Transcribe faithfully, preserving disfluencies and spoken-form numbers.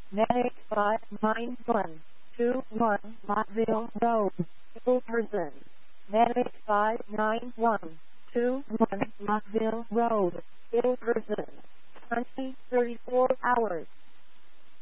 Medic five nine one two one Montville Road, Hilversum. Medic five nine one two one Montville Road, Hilversum. twenty thirty-four hours.